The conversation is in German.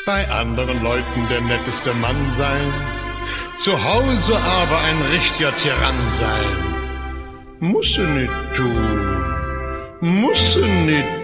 bei anderen Leuten der netteste Mann sein, zu Hause aber ein richtiger Tyrann sein. Muss sie nicht tun, muss sie nicht